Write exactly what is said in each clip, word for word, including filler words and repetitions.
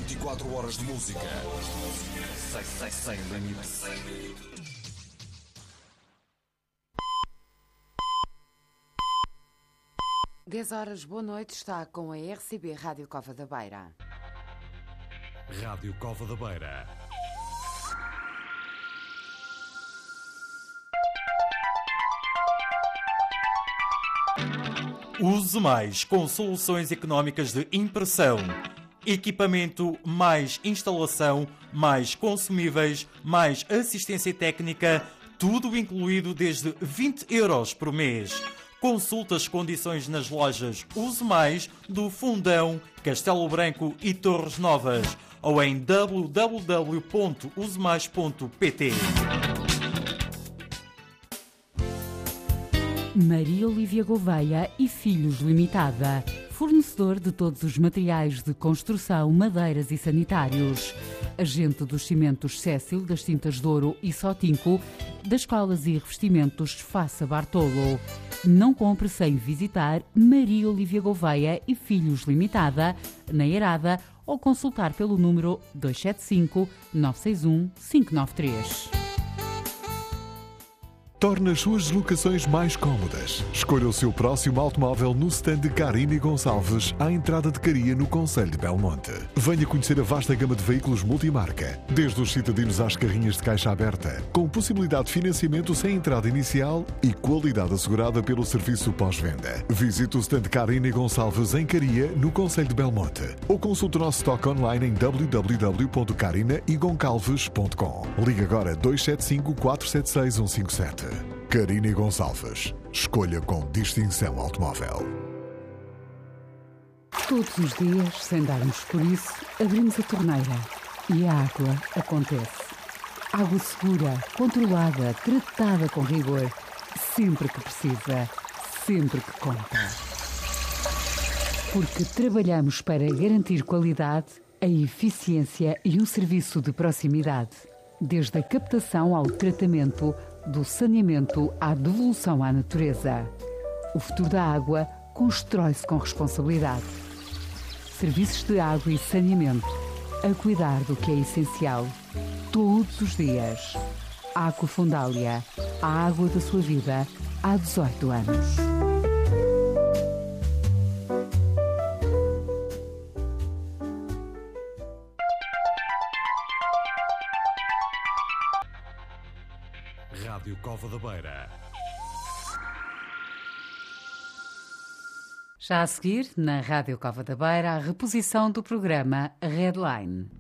vinte e quatro horas de música. Sem, sem, sem limites. dez horas, boa noite, está com a R C B Rádio Cova da Beira. Rádio Cova da Beira. Use mais com soluções económicas de impressão. Equipamento, mais instalação, mais consumíveis, mais assistência técnica, tudo incluído desde vinte euros por mês. Consulte as condições nas lojas Use Mais do Fundão, Castelo Branco e Torres Novas ou em w w w ponto use mais ponto p t. Maria Olívia Gouveia e Filhos Limitada, fornecedor de todos os materiais de construção, madeiras e sanitários. Agente dos cimentos Cécil, das tintas Douro e Sotinco, das colas e revestimentos Faça Bartolo. Não compre sem visitar Maria Olívia Gouveia e Filhos Limitada, na Eirada, ou consultar pelo número dois sete cinco, nove seis um, cinco nove três. Torna as suas deslocações mais cómodas. Escolha o seu próximo automóvel no stand de Carina e Gonçalves, à entrada de Caria, no concelho de Belmonte. Venha conhecer a vasta gama de veículos multimarca, desde os citadinos às carrinhas de caixa aberta, com possibilidade de financiamento sem entrada inicial e qualidade assegurada pelo serviço pós-venda. Visite o stand de Carina e Gonçalves em Caria, no concelho de Belmonte, ou consulte o nosso estoque online em w w w ponto carina e goncalves ponto com. Ligue agora dois sete cinco, quatro sete seis, um cinco sete. Carina e Gonçalves. Escolha com distinção automóvel. Todos os dias, sem darmos por isso, abrimos a torneira e a água acontece. Água segura, controlada, tratada com rigor. Sempre que precisa, sempre que conta. Porque trabalhamos para garantir qualidade, a eficiência e um serviço de proximidade. Desde a captação ao tratamento, do saneamento à devolução à natureza. O futuro da água constrói-se com responsabilidade. Serviços de água e saneamento, a cuidar do que é essencial, todos os dias. Aqua Fundália, a água da sua vida, há dezoito anos. Rádio Cova da Beira. Já a seguir, na Rádio Cova da Beira, a reposição do programa Redline.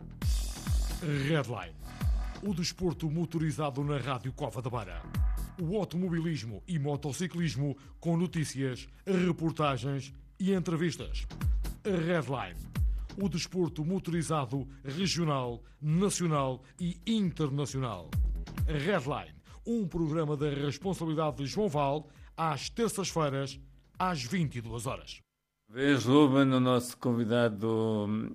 Redline. O desporto motorizado na Rádio Cova da Beira. O automobilismo e motociclismo com notícias, reportagens e entrevistas. Redline. O desporto motorizado regional, nacional e internacional. Redline, um programa da responsabilidade de João Val, às terças-feiras, às vinte e duas horas. Vês, Ruben, o nosso convidado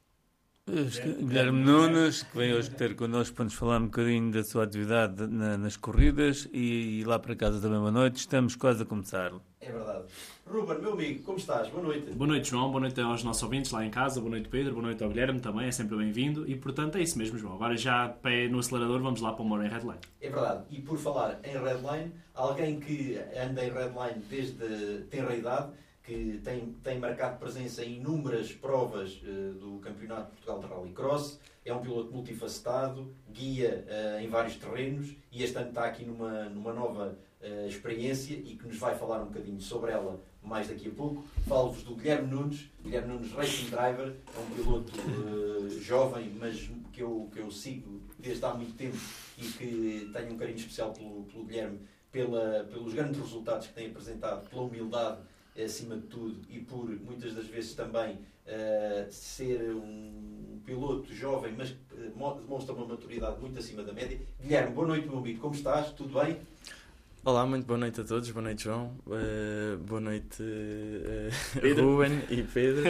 Guilherme Nunes, que vem hoje ter connosco para nos falar um bocadinho da sua atividade na, nas corridas e, e lá para casa também boa noite. Estamos quase a começar. É verdade. Ruben, meu amigo, como estás? Boa noite. Boa noite, João. Boa noite aos nossos ouvintes lá em casa. Boa noite, Pedro. Boa noite ao Guilherme também. É sempre bem-vindo. E, portanto, é isso mesmo, João. Agora já pé no acelerador, vamos lá para o Moura em Redline. É verdade. E por falar em Redline, alguém que anda em Redline desde tenra idade, que tem, tem marcado presença em inúmeras provas uh, do Campeonato de Portugal de Rallycross, é um piloto multifacetado, guia uh, em vários terrenos e este ano está aqui numa, numa nova uh, experiência e que nos vai falar um bocadinho sobre ela mais daqui a pouco. Falo-vos do Guilherme Nunes, Guilherme Nunes Racing Driver, é um piloto uh, jovem, mas que eu, que eu sigo desde há muito tempo e que tenho um carinho especial pelo, pelo Guilherme, pela, pelos grandes resultados que tem apresentado, pela humildade acima de tudo e por muitas das vezes também uh, ser um piloto jovem, mas uh, demonstra uma maturidade muito acima da média. Guilherme, boa noite, meu amigo, como estás? Tudo bem? Olá, muito boa noite a todos, boa noite, João, uh, boa noite uh, Ruben e Pedro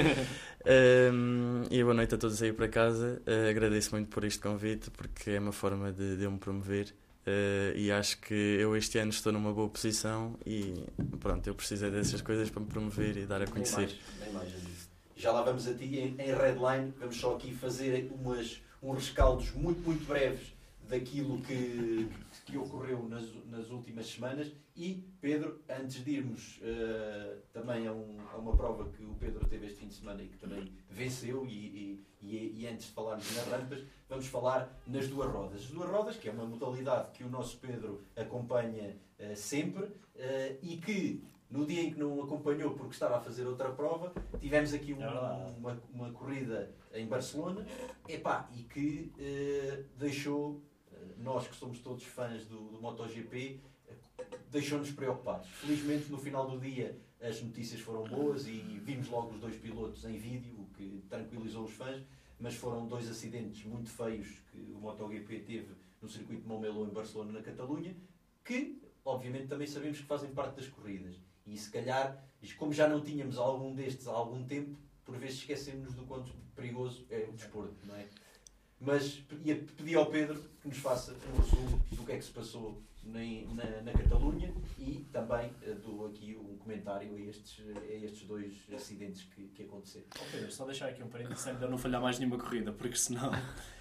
um, e boa noite a todos aí para casa. Uh, agradeço muito por este convite porque é uma forma de, de eu me promover. Uh, e acho que eu este ano estou numa boa posição e pronto, eu precisei dessas coisas para me promover e dar a conhecer. Nem mais, nem mais. já lá vamos a ti em, em Redline. Vamos só aqui fazer umas, uns rescaldos muito, muito breves daquilo que, que ocorreu nas, nas últimas semanas. E, Pedro, antes de irmos uh, também a, um, a uma prova que o Pedro teve este fim de semana e que também venceu, e, e, e, e antes de falarmos nas rampas, vamos falar nas duas rodas. As duas rodas, que é uma modalidade que o nosso Pedro acompanha uh, sempre, uh, e que, no dia em que não acompanhou porque estava a fazer outra prova, tivemos aqui uma, uma, uma corrida em Barcelona, epá, e que uh, deixou, nós que somos todos fãs do, do MotoGP, deixou-nos preocupados. Felizmente, no final do dia, as notícias foram boas e vimos logo os dois pilotos em vídeo, o que tranquilizou os fãs, mas foram dois acidentes muito feios que o MotoGP teve no circuito de Montmeló em Barcelona, na Catalunha, que, obviamente, também sabemos que fazem parte das corridas. E, se calhar, como já não tínhamos algum destes há algum tempo, por vezes esquecemos-nos do quanto perigoso é o desporto, não é? Mas ia pedir ao Pedro que nos faça um resumo do que é que se passou na, na, na Catalunha e também uh, dou aqui um comentário a estes, a estes dois acidentes que, que aconteceram. Oh, Pedro, só deixar aqui um parênteses sempre de não falhar mais nenhuma corrida, porque senão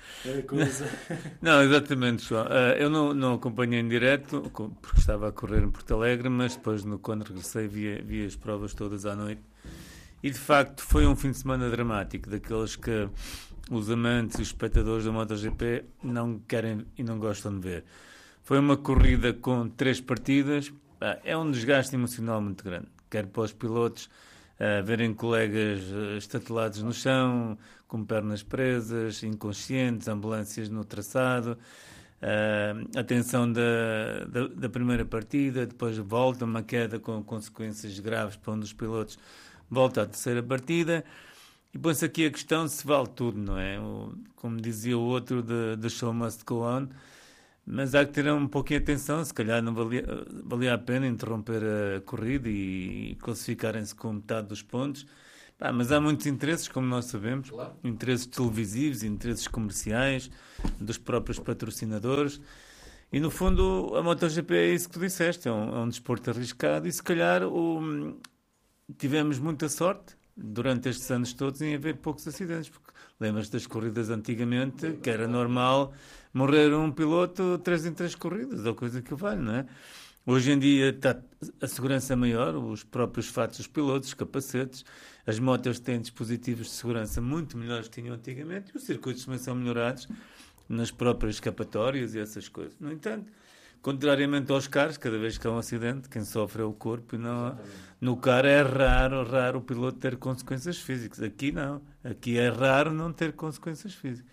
é coisa... Não, exatamente, João. Eu não, não acompanhei em direto, porque estava a correr em Porto Alegre, mas depois, no, quando regressei, vi, vi as provas todas à noite. E, de facto, foi um fim de semana dramático, daqueles que os amantes e os espectadores da MotoGP não querem e não gostam de ver. Foi uma corrida com três partidas. É um desgaste emocional muito grande. Quer para os pilotos uh, verem colegas uh, estatelados no chão, com pernas presas, inconscientes, ambulâncias no traçado, uh, a tensão da, da, da primeira partida, depois volta uma queda com consequências graves para um dos pilotos, volta à terceira partida. E põe-se aqui a questão se vale tudo, não é? O, como dizia o outro, the show must go on. Mas há que ter um pouquinho de atenção, se calhar não valia, valia a pena interromper a corrida e, e classificarem-se com metade dos pontos. Pá, mas há muitos interesses, como nós sabemos, claro. Interesses televisivos, interesses comerciais, dos próprios patrocinadores. E, no fundo, a MotoGP é isso que tu disseste, é um, é um desporto arriscado e, se calhar, o, tivemos muita sorte durante estes anos todos em haver poucos acidentes, porque lembras das corridas antigamente, que era normal morrer um piloto três em três corridas, ou coisa que vale, não é? Hoje em dia está a segurança maior, os próprios fatos dos pilotos, os capacetes, as motos têm dispositivos de segurança muito melhores que tinham antigamente e os circuitos também são melhorados nas próprias escapatórias e essas coisas. No entanto, contrariamente aos carros, cada vez que há um acidente, quem sofre é o corpo e não... No carro é raro, raro o piloto ter consequências físicas. Aqui não. Aqui é raro não ter consequências físicas.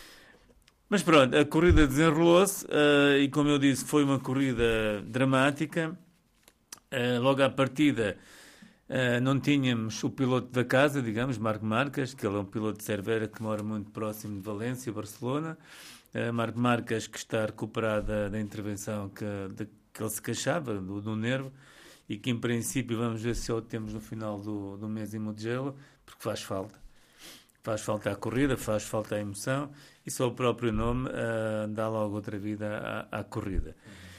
Mas pronto, a corrida desenrolou-se uh, e, como eu disse, foi uma corrida dramática. Uh, logo à partida uh, não tínhamos o piloto da casa, digamos, Marc Marques, que ele é um piloto de Cervera que mora muito próximo de Valência, Barcelona. Uh, Marc Marques, que está recuperado da, da intervenção que, de, que ele se queixava, do, do nervo, e que, em princípio, vamos ver se o temos no final do, do mês em Mugello, porque faz falta. Faz falta a corrida, faz falta a emoção, e só o próprio nome uh, dá logo outra vida à, à corrida.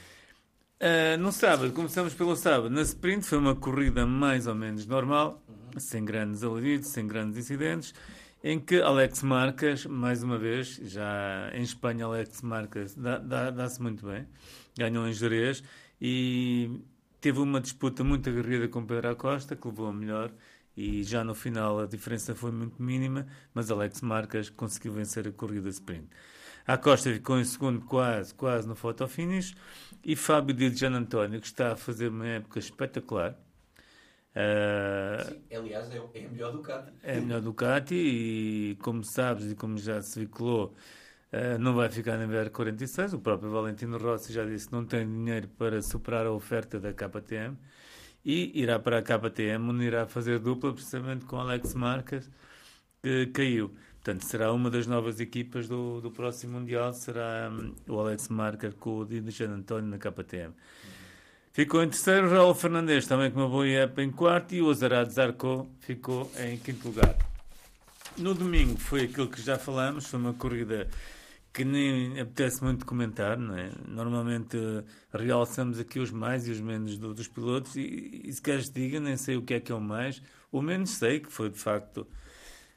Uh, no sábado, começamos pelo sábado. Na sprint foi uma corrida mais ou menos normal, uhum. sem grandes alívios, sem grandes incidentes, em que Alex Marques, mais uma vez, já em Espanha Alex Marques dá, dá, dá-se muito bem, ganhou em Jerez e teve uma disputa muito aguerrida com Pedro Acosta, que levou a melhor, e já no final a diferença foi muito mínima, mas Alex Marques conseguiu vencer a corrida sprint. Acosta ficou em segundo quase, quase no photo finish, e Fábio Di Gianantonio, que está a fazer uma época espetacular. Uh, Sim, aliás, é, é a melhor Ducati. É a melhor Ducati e, como sabes e como já se vinculou, uh, não vai ficar na V R quarenta e seis. O próprio Valentino Rossi já disse que não tem dinheiro para superar a oferta da K T M e irá para a K T M, onde irá fazer dupla precisamente com Alex Marques, que caiu. Portanto, será uma das novas equipas do, do próximo Mundial, será um, o Alex Marques com o Di Gianantonio na K T M. Ficou em terceiro, Raul Fernandes também com uma boa época em quarto, e o Ozarad Zarco ficou em quinto lugar. No domingo foi aquilo que já falamos, foi uma corrida que nem apetece muito comentar, não é? Normalmente realçamos aqui os mais e os menos do, dos pilotos, e, e se queres diga, nem sei o que é que é o mais, o menos sei, que foi de facto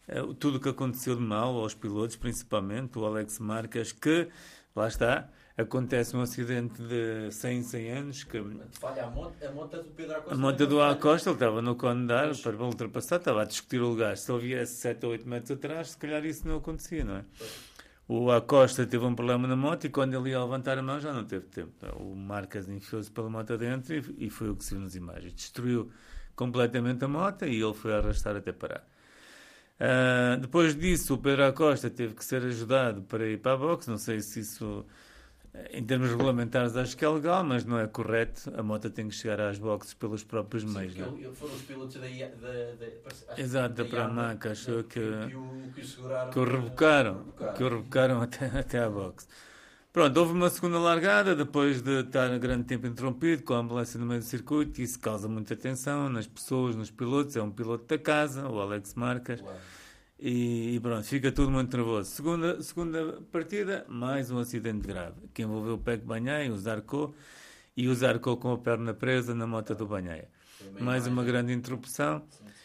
uh, tudo o que aconteceu de mal aos pilotos, principalmente o Alex Marques, que, lá está, acontece um acidente de cem, cem anos que... Falha a moto, a moto do Pedro Acosta. A moto do Acosta, ele estava no cone de ar para ultrapassar, estava a discutir o lugar. Se ele viesse sete ou oito metros atrás, se calhar isso não acontecia, não é? O Acosta teve um problema na moto e quando ele ia levantar a mão já não teve tempo. O Marques enfiou-se pela moto adentro e, e foi o que se viu nas imagens. Destruiu completamente a moto e ele foi arrastar até parar. Uh, depois disso, o Pedro Acosta teve que ser ajudado para ir para a boxe. Não sei se isso... Em termos regulamentares acho que é legal, mas não é correto. A moto tem que chegar às boxes pelos próprios Sim, meios. Ele, ele foram os pilotos da, da, da, Exato, da Yamaha, Pramac, achou que, que, que, o, que, o seguraram, que o revocaram, revocaram. que o revocaram até, até à boxe. Pronto, houve uma segunda largada, depois de estar um grande tempo interrompido, com a ambulância no meio do circuito, e isso causa muita tensão nas pessoas, nos pilotos. É um piloto da casa, o Alex Marques. Claro. E, e pronto, fica tudo muito nervoso. Segunda, segunda partida, mais um acidente grave, que envolveu o Pec Bagnaia, o Zarco, e o Zarco com a perna presa na moto do Bagnaia. Mais uma grande interrupção.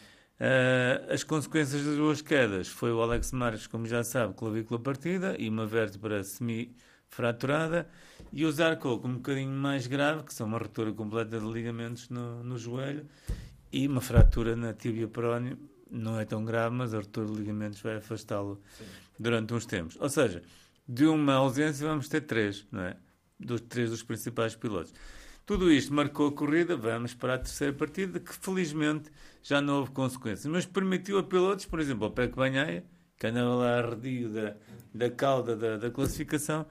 Uh, as consequências das duas quedas foi o Alex Marques, como já sabe, clavícula partida e uma vértebra semi-fraturada, e o Zarco com um bocadinho mais grave, que são uma ruptura completa de ligamentos no, no joelho e uma fratura na tíbia peróneo. Não é tão grave, mas a ruptura de ligamentos vai afastá-lo Sim. durante uns tempos. Ou seja, de uma ausência vamos ter três, não é? Dos três dos principais pilotos. Tudo isto marcou a corrida, vamos para a terceira partida, que felizmente já não houve consequências, mas permitiu a pilotos, por exemplo, ao Pec Bagnaia, que andava lá arredio da, da cauda da, da classificação,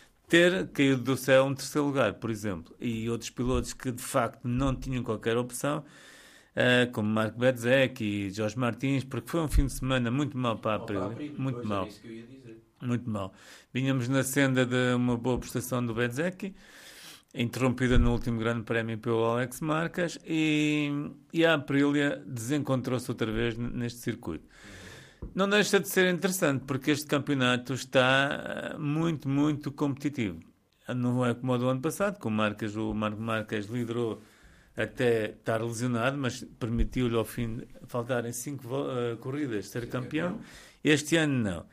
ter caído do céu um terceiro lugar, por exemplo. E outros pilotos que de facto não tinham qualquer opção, Uh, como Marco Bezzecchi e Jorge Martins, porque foi um fim de semana muito mau para a Aprilia, muito mau, muito mau. Vínhamos na senda de uma boa prestação do Bezzecchi, interrompida no último grande prémio pelo Alex Marques, e, e a Aprilia desencontrou-se outra vez neste circuito. Não deixa de ser interessante, porque este campeonato está muito, muito competitivo. Não é como o do ano passado, que o Marques, o Marco Marques liderou até estar lesionado, mas permitiu-lhe ao fim de faltarem cinco uh, corridas ser campeão. Este ano não.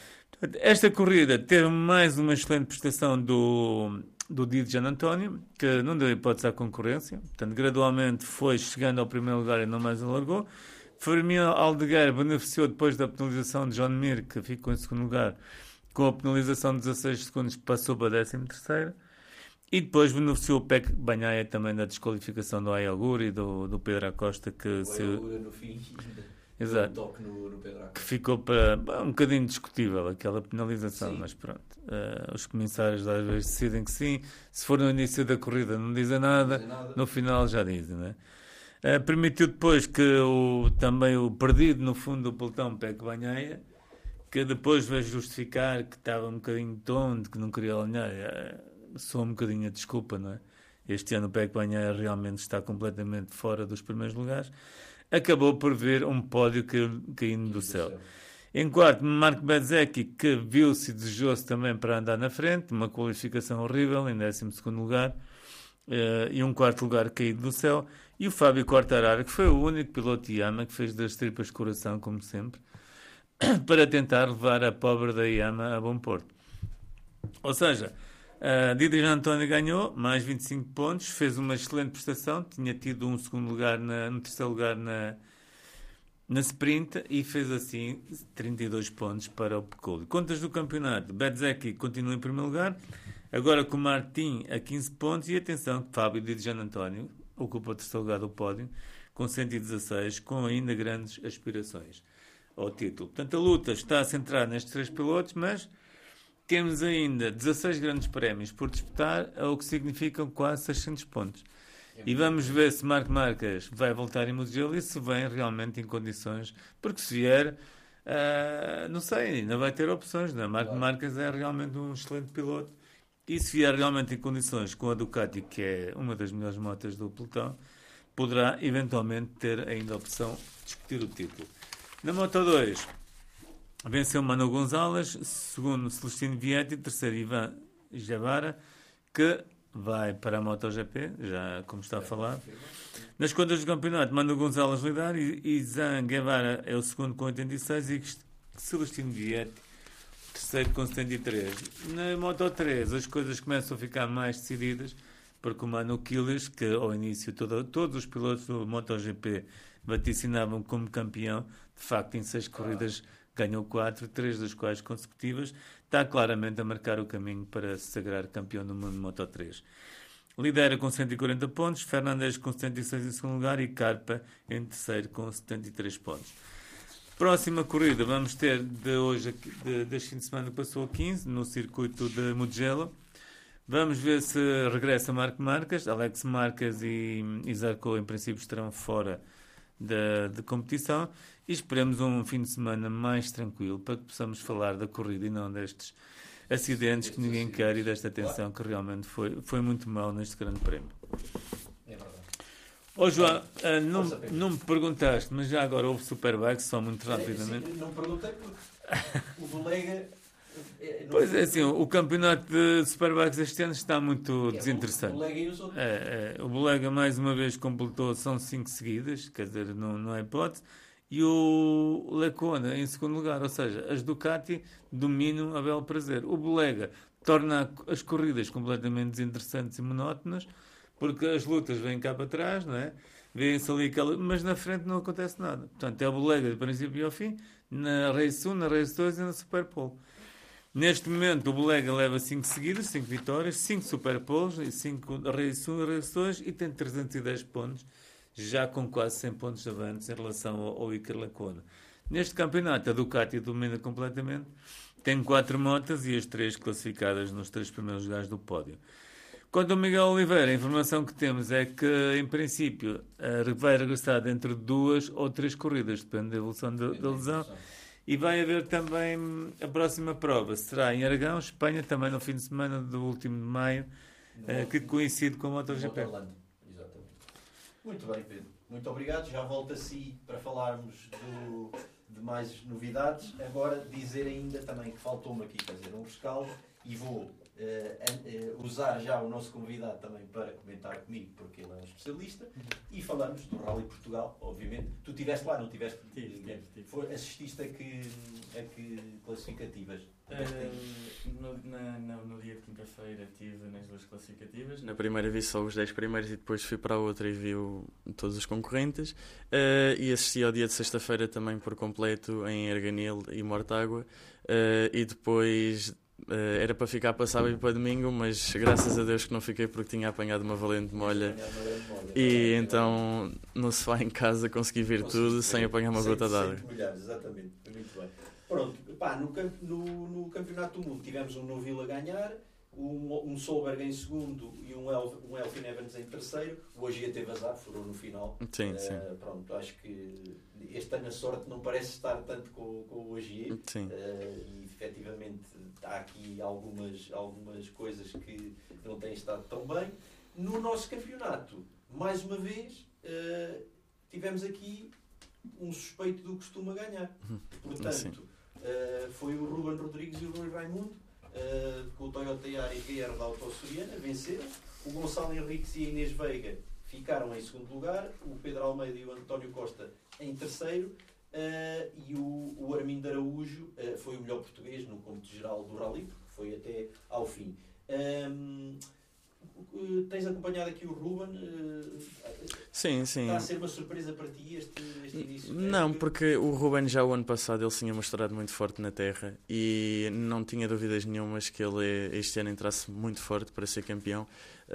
Esta corrida teve mais uma excelente prestação do, do Di Giannantonio, que não deu hipótese à concorrência, portanto gradualmente foi chegando ao primeiro lugar e não mais alargou. Firmino Aldeguer beneficiou depois da penalização de John Mir, que ficou em segundo lugar, com a penalização de dezasseis segundos, que passou para décimo terceiro. E depois beneficiou o Pec Bagnaia também da desqualificação do Ayalgur e do, do Pedro Acosta, que, se... no fim, Exato. Um toque no, no Pedro Acosta. Que ficou para um bocadinho discutível aquela penalização, sim. Mas pronto, uh, os comissários às vezes decidem que sim, se for no início da corrida não dizem nada, não dizem nada. No final já dizem, não é? Uh, permitiu depois que o, também o perdido no fundo do pelotão, Pec Bagnaia, que depois veio justificar que estava um bocadinho tonto, que não queria alinhar, uh, sou um bocadinho a desculpa, não é? Este ano o Pec Bagnaia realmente está completamente fora dos primeiros lugares. Acabou por ver um pódio caindo do céu. Em quarto, Marco Bezzecchi, que viu-se e desejou-se também para andar na frente, uma qualificação horrível, em décimo segundo lugar, e um quarto lugar caído do céu. E o Fábio Quartararo, que foi o único piloto de Yamaha que fez das tripas de coração, como sempre, para tentar levar a pobre da Yamaha a bom porto. Ou seja, Uh, Di Giannantonio ganhou, mais vinte e cinco pontos, fez uma excelente prestação, tinha tido um segundo lugar, na, no terceiro lugar na, na sprint e fez assim trinta e dois pontos para o Piccoli. Contas do campeonato, Bezzecchi continua em primeiro lugar, agora com o Martin a quinze pontos e atenção, Fábio Di Giannantonio ocupa o terceiro lugar do pódio com cento e dezasseis, com ainda grandes aspirações ao título. Portanto, a luta está a centrar nestes três pilotos, mas temos ainda dezasseis grandes prémios por disputar, o que significam quase seiscentos pontos. E vamos ver se Marco Marques vai voltar em Mugello e se vem realmente em condições, porque se vier, uh, não sei, ainda vai ter opções, não é? Marco Marques é realmente um excelente piloto e se vier realmente em condições com a Ducati, que é uma das melhores motas do pelotão, poderá eventualmente ter ainda a opção de discutir o título. Na Moto dois, venceu Manu Gonzalez, segundo Celestino Vietti, terceiro Ivan Javara, que vai para a MotoGP, já como está a falar. Nas contas do campeonato, Manu Gonzalez lidar e, e Zan Guevara é o segundo com oitenta e seis e Celestino Vietti terceiro com setenta e três. Na Moto três as coisas começam a ficar mais decididas, porque o Manu Quiles, que ao início todo, todos os pilotos do MotoGP vaticinavam como campeão, de facto em seis corridas ganhou quatro, três das quais consecutivas, está claramente a marcar o caminho para se sagrar campeão do mundo de Moto três. Lidera com cento e quarenta pontos, Fernandes com setenta e seis em segundo lugar e Carpa em terceiro com setenta e três pontos. Próxima corrida vamos ter de hoje, de, deste fim de semana que passou a quinze, no circuito de Mugello. Vamos ver se regressa Marco Marques. Alex Marques e, e Zarco em princípio estarão fora da, da competição e esperemos um fim de semana mais tranquilo para que possamos falar da corrida e não destes acidentes que ninguém quer e desta tensão que realmente foi, foi muito mal neste grande prémio. Ô oh, João, uh, não, não me perguntaste, mas já agora houve Superbikes, só muito rapidamente. Sim, não perguntei porque o Bolega... Pois é, assim, o campeonato de Superbikes este ano está muito é, desinteressante. O Bolega e os outros. É, é, o Bolega mais uma vez completou, são cinco seguidas, quer dizer, não, não é hipótese, e o Lecona em segundo lugar, ou seja, as Ducati dominam a belo prazer. O Bolega torna as corridas completamente desinteressantes e monótonas, porque as lutas vêm cá para trás, não é? Vêem-se ali aquela... Mas na frente não acontece nada. Portanto, é o Bolega de princípio ao fim, na Race um, na Race dois e na Superpole. Neste momento, o Bolega leva cinco seguidas, cinco vitórias, cinco Superpoles, cinco Race um e Race dois e tem trezentos e dez pontos, já com quase cem pontos avantes em relação ao, ao Iker Lecuona. Neste campeonato, a Ducati domina completamente, tem quatro motas e as três classificadas nos três primeiros lugares do pódio. Quanto ao Miguel Oliveira, a informação que temos é que, em princípio, vai regressar dentro de duas ou três corridas, depende da evolução da, da lesão. E vai haver também a próxima prova, será em Aragão, Espanha, também no fim de semana do último de maio, uh, que coincide com o MotoGP. Exatamente. Muito bem, Pedro. Muito obrigado. Já volto a si para falarmos do, de mais novidades. Agora, dizer ainda também que faltou-me aqui fazer um rescaldo e vou... Uh, uh, usar já o nosso convidado também para comentar comigo, porque ele é um especialista, e falamos do Rally Portugal, obviamente. Tu estiveste lá, não estiveste? Tive, tive, tive. Foi, assististe a que, a que classificativas? Uh, no, na, no, no dia de quinta-feira estive nas duas classificativas. Na primeira vi só os dez primeiros e depois fui para a outra e vi o, todos os concorrentes. Uh, e assisti ao dia de sexta-feira também por completo em Arganil e Mortágua. Uh, e depois... Uh, era para ficar para sábado e para domingo, mas graças a Deus que não fiquei porque tinha apanhado uma valente molha e então no sofá em casa consegui ver tudo sem apanhar uma gota d'água. Exatamente, muito bem. Pronto, pá, no, no, no Campeonato do Mundo tivemos um Noville a ganhar, um, um Solberg em segundo e um, Elf, um Elfyn Evans em terceiro. O Ogier teve azar, furou no final. Sim, uh, sim. Pronto, acho que este ano a sorte não parece estar tanto com, com o Ogier. Sim. Uh, e efetivamente há aqui algumas, algumas coisas que não têm estado tão bem. No nosso campeonato, mais uma vez, uh, tivemos aqui um suspeito do que costuma ganhar. Portanto, uh, foi o Ruben Rodrigues e o Rui Raimundo, uh, com o Toyota Yaris G R da Auto Soriana, venceram. O Gonçalo Henriques e a Inês Veiga ficaram em segundo lugar. O Pedro Almeida e o António Costa em terceiro. Uh, e o, o Armindo Araújo uh, foi o melhor português no cômputo geral do Rally, porque foi até ao fim. Um, uh, tens acompanhado aqui o Ruben? Uh, sim, sim. Está a ser uma surpresa para ti este, este início? Não, porque o Ruben já o ano passado ele se tinha mostrado muito forte na terra e não tinha dúvidas nenhumas que ele este ano entrasse muito forte para ser campeão.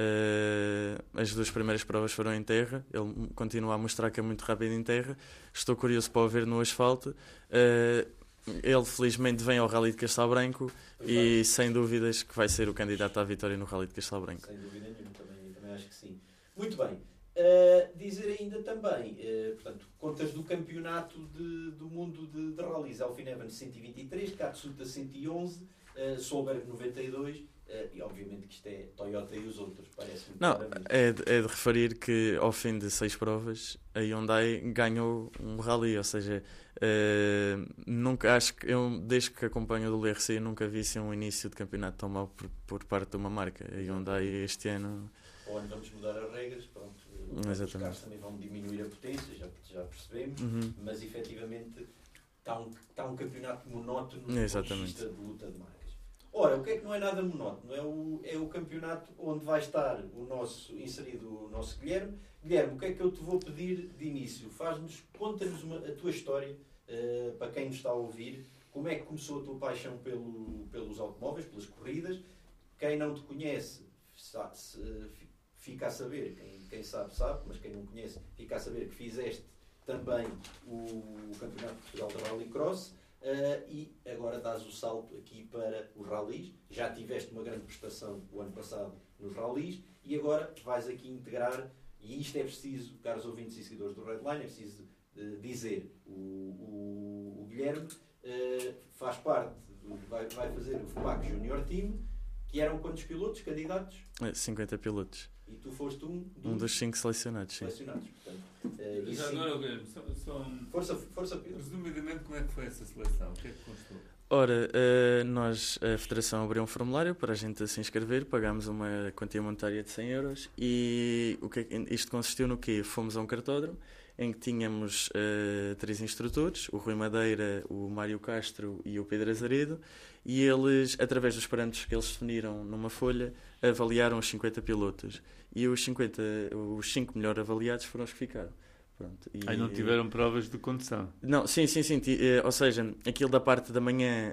Uh, as duas primeiras provas foram em terra, ele continua a mostrar que é muito rápido em terra. Estou curioso para o ver no asfalto. Uh, ele felizmente vem ao Rally de Castelo Branco pois e vai. Sem dúvidas que vai ser o candidato à vitória no Rally de Castelo Branco. Sem dúvida nenhuma, também, também acho que sim. Muito bem. Uh, dizer ainda também, uh, portanto, contas do campeonato de, do mundo de, de rallies. Elfyn Evans cento e vinte e três, Katsuta cento e onze, uh, Solberg noventa e dois, Uh, e obviamente que isto é Toyota e os outros, parece-me. Não, é de, é de referir que ao fim de seis provas a Hyundai ganhou um rally, ou seja, uh, nunca, acho que eu, desde que acompanho o W R C, nunca vi assim, um início de campeonato tão mau por, por parte de uma marca. A Hyundai este ano... Ou vamos mudar as regras, pronto, Exatamente. os carros também vão diminuir a potência, já, já percebemos, Uhum. mas efetivamente está um, está um campeonato monótono do Exatamente. ponto de vista de luta de marcas. Ora, o que é que não é nada monótono? É o, é o campeonato onde vai estar o nosso, inserido o nosso Guilherme. Guilherme, o que é que eu te vou pedir de início? Faz-nos, conta-nos uma, a tua história, uh, para quem nos está a ouvir, como é que começou a tua paixão pelo, pelos automóveis, pelas corridas. Quem não te conhece, sabe, se, fica a saber, quem, quem sabe, sabe, mas quem não conhece, fica a saber que fizeste também o, o Campeonato de Portugal de Rallycross. Uh, e agora dás o salto aqui para os rallies. Já tiveste uma grande prestação o ano passado nos rallies e agora vais aqui integrar, e isto é preciso, caros ouvintes e seguidores do Redline, é preciso uh, dizer, o, o, o Guilherme uh, faz parte, do, vai, vai fazer o F P A C Junior Team, que eram quantos pilotos candidatos? cinquenta pilotos. E tu foste um dos, um dos cinco selecionados, sim. selecionados. Portanto, uh, Já agora, Guilherme, só, só, força, força, Pedro. resumidamente, como é que foi essa seleção? O que é que constou? Ora, uh, nós, a Federação abriu um formulário para a gente se inscrever, pagámos uma quantia monetária de cem euros e o que, isto consistiu no quê? Fomos a um cartódromo em que tínhamos uh, três instrutores, o Rui Madeira, o Mário Castro e o Pedro Azaredo, e eles, através dos parâmetros que eles definiram numa folha, avaliaram os cinquenta pilotos. E os, cinquenta, os cinco melhor avaliados foram os que ficaram. Pronto, e... Aí não tiveram provas de condução? Não, sim, sim, sim. Uh, ou seja, aquilo da parte da manhã,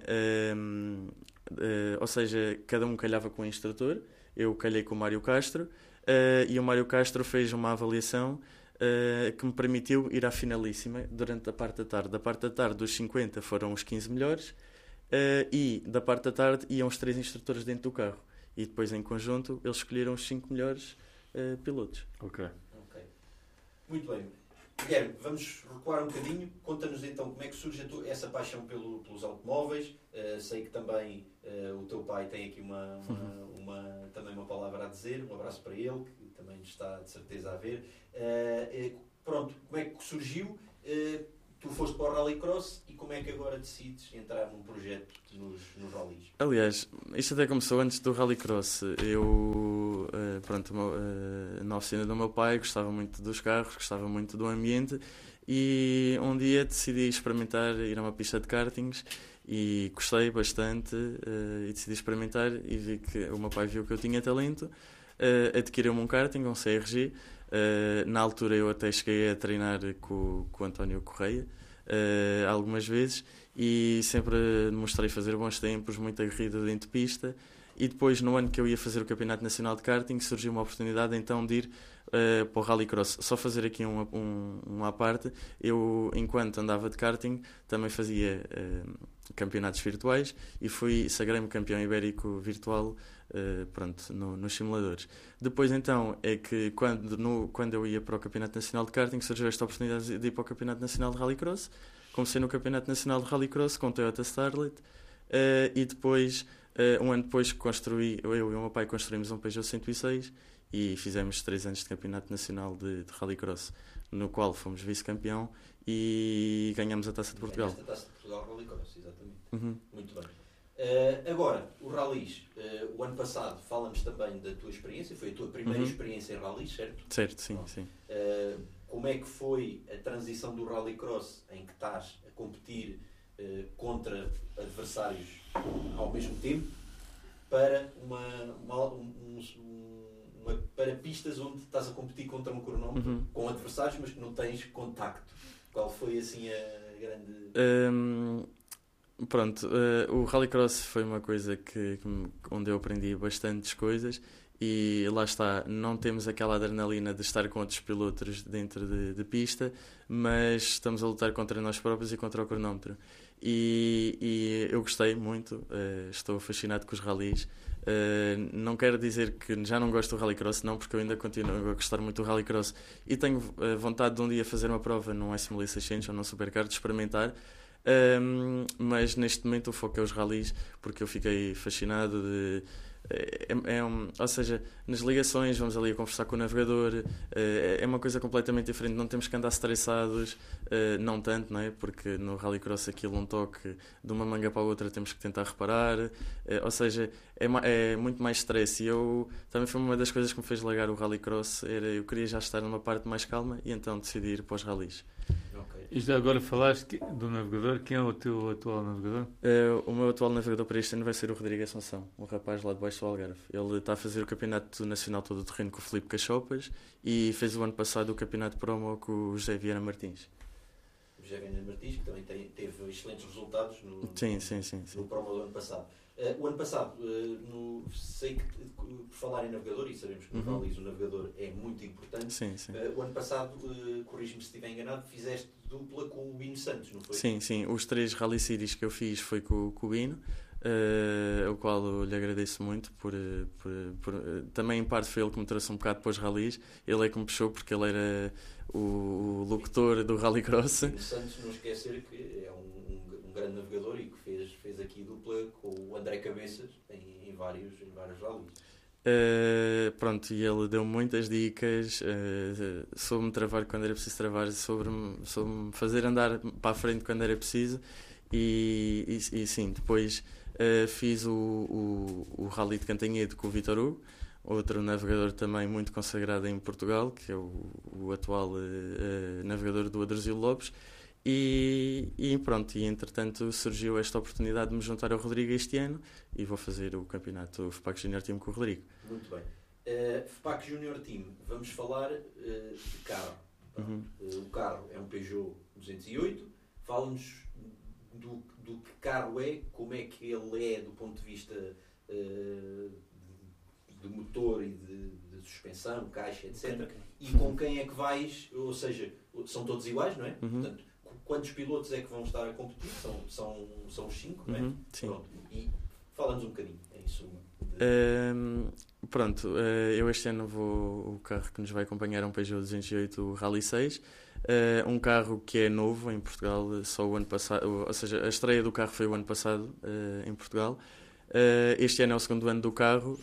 uh, uh, ou seja, cada um calhava com um instrutor. Eu calhei com o Mário Castro uh, e o Mário Castro fez uma avaliação uh, que me permitiu ir à finalíssima durante a parte da tarde. Da parte da tarde, dos cinquenta foram os quinze melhores uh, e da parte da tarde iam os três instrutores dentro do carro. E depois, em conjunto, eles escolheram os cinco melhores uh, pilotos. Ok. Ok. Muito bem. Guilherme, vamos recuar um bocadinho. Conta-nos então como é que surge a tua, essa paixão pelo, pelos automóveis. Uh, sei que também uh, o teu pai tem aqui uma, uma, uma, também uma palavra a dizer. Um abraço para ele, que também nos está de certeza a ver. Uh, uh, pronto, como é que surgiu? Uh, tu foste para o Rallycross e como é que agora decides entrar num projeto nos, nos rallies? Aliás, isto até começou antes do Rallycross. Eu, uh, pronto, uh, na oficina do meu pai, gostava muito dos carros, gostava muito do ambiente e um dia decidi experimentar ir a uma pista de kartings e gostei bastante uh, e decidi experimentar e vi que o meu pai viu que eu tinha talento, uh, adquiriu-me um karting, um C R G. Uh, na altura eu até cheguei a treinar com, com o António Correia uh, algumas vezes e sempre mostrei fazer bons tempos, muita corrida dentro de pista e depois no ano que eu ia fazer o Campeonato Nacional de Karting surgiu uma oportunidade então de ir uh, para o Rallycross. Só fazer aqui um, um, um à parte, eu enquanto andava de karting também fazia uh, campeonatos virtuais e fui sagrei-me campeão ibérico virtual uh, pronto, no, nos simuladores. Depois então é que quando, no, quando eu ia para o Campeonato Nacional de Karting surgiu esta oportunidade de ir para o Campeonato Nacional de Rallycross. Comecei no Campeonato Nacional de Rallycross com o Toyota Starlet uh, e depois, uh, um ano depois construí, eu e o meu pai construímos um Peugeot cento e seis e fizemos três anos de Campeonato Nacional de, de Rallycross, no qual fomos vice-campeão e ganhamos a Taça de Portugal. Ganhaste a Taça de Portugal Rallycross, exatamente. Uhum. Muito bem. Uh, agora, o rallies, uh, o ano passado falamos também da tua experiência, foi a tua primeira uhum. experiência em rallies, certo? Certo, sim, Bom, sim. Uh, como é que foi a transição do Rallycross em que estás a competir uh, contra adversários ao mesmo tempo para uma, uma, um, uma para pistas onde estás a competir contra um cronómetro uhum. com adversários mas que não tens contacto? Qual foi assim a grande... Um... Pronto, uh, o Rallycross foi uma coisa que, que, onde eu aprendi bastantes coisas e lá está, não temos aquela adrenalina de estar com outros pilotos dentro de, de pista, mas estamos a lutar contra nós próprios e contra o cronómetro. E, e eu gostei muito, uh, estou fascinado com os rallies. Uh, não quero dizer que já não gosto do Rallycross, não, porque eu ainda continuo a gostar muito do Rallycross e tenho uh, vontade de um dia fazer uma prova num S mil seiscentos ou num Supercar, de experimentar. Um, mas neste momento o foco é os rallies porque eu fiquei fascinado de, é, é um, ou seja, nas ligações vamos ali a conversar com o navegador, é, é uma coisa completamente diferente, não temos que andar estressados, não tanto, não é? Porque no Rallycross aquilo um toque de uma manga para a outra temos que tentar reparar, ou seja, é, é muito mais stress. E eu, também foi uma das coisas que me fez largar o Rallycross, era eu queria já estar numa parte mais calma e então decidi ir para os rallies. E já agora falaste do navegador. Quem é o teu atual navegador? Uh, o meu atual navegador para este ano vai ser o Rodrigo Assunção, um rapaz lá de baixo do Algarve. Ele está a fazer o campeonato nacional todo o terreno com o Filipe Cachopas e fez o ano passado o campeonato promo com o José Vieira Martins. O José Vieira Martins, que também tem, teve excelentes resultados no, sim, sim, sim, sim. no promo do ano passado. Uh, o ano passado, uh, no, sei que, por falar em navegador, e sabemos que no uhum. Rallys o navegador é muito importante, sim, sim. Uh, o ano passado, uh, corrijo-me se estiver enganado, fizeste dupla com o Bino Santos, não foi? Sim, sim. Os três Rally Series que eu fiz foi com, com o Bino, uh, o qual eu lhe agradeço muito. Por, por, por, uh, também, em parte, foi ele que me trouxe um bocado para os rallies. Ele é que me puxou porque ele era o, o locutor do Rallycross. O Bino Santos, não esquecer que é um, um, um grande navegador e que fez, fez aqui dupla com o André Cabeças em, em, vários, em vários rallies. Uh, pronto, e ele deu muitas dicas, uh, soube-me travar quando era preciso travar, soube-me, soube-me fazer andar para a frente quando era preciso e, e, e sim, depois uh, fiz o, o, o Rally de Cantanhede com o Vítor Hugo, outro navegador também muito consagrado em Portugal, que é o, o atual uh, uh, navegador do Adruzilo Lopes. E, e pronto, e entretanto surgiu esta oportunidade de me juntar ao Rodrigo este ano e vou fazer o campeonato F P A C Junior Team com o Rodrigo. Muito bem. Uh, F P A C Junior Team, vamos falar uh, de carro. Uhum. Uh, o carro é um Peugeot duzentos e oito. Fala-nos do, do que carro é, como é que ele é do ponto de vista uh, de, de motor e de, de suspensão, caixa, etcétera. E com quem é que vais, ou seja, são todos iguais, não é? Uhum. Portanto, quantos pilotos é que vão estar a competir? São, são, são os cinco, não é? Uhum, sim. Pronto. E fala-nos um bocadinho, em suma. De... Um, pronto, uh, eu este ano vou, o carro que nos vai acompanhar é um Peugeot duzentos e oito Rally seis, uh, um carro que é novo em Portugal, só o ano passado, ou seja, a estreia do carro foi o ano passado uh, em Portugal. Uh, este ano é o segundo ano do carro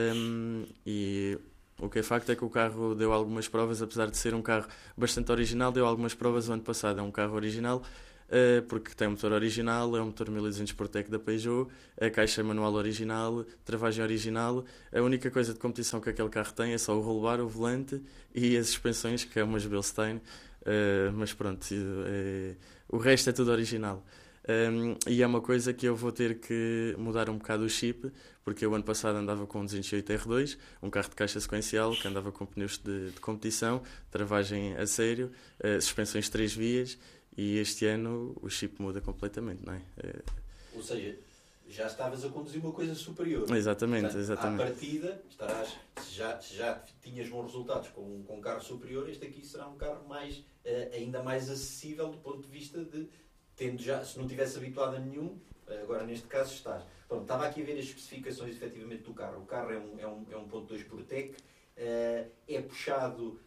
um, e... O que é facto é que o carro deu algumas provas, apesar de ser um carro bastante original, deu algumas provas o ano passado. É um carro original, uh, porque tem um motor original, é um motor mil e duzentos Sportec da Peugeot, a caixa manual original, travagem original. A única coisa de competição que aquele carro tem é só o rollbar, o volante e as suspensões, que é uma Bilstein, uh, mas pronto, uh, o resto é tudo original. Um, e é uma coisa que eu vou ter que mudar um bocado o chip, porque eu ano passado andava com um duzentos e oito R dois, um carro de caixa sequencial que andava com pneus de, de competição, travagem a sério, uh, suspensões três vias, e este ano o chip muda completamente, não é? Uh... Ou seja, já estavas a conduzir uma coisa superior. Exatamente, Portanto, exatamente. À partida, estarás, se já, se já tinhas bons resultados com, com um carro superior, este aqui será um carro mais, uh, ainda mais acessível do ponto de vista de tendo já, se não tivesse habituado a nenhum, agora neste caso estás. Pronto, estava aqui a ver as especificações efetivamente do carro. O carro é um, é um, é um ponto dois Protec, uh, é puxado, uh,